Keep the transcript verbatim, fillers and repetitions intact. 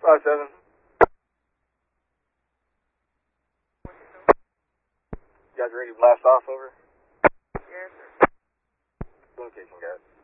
five seven. You guys ready to blast off, over? Yes, sir. Location, guys.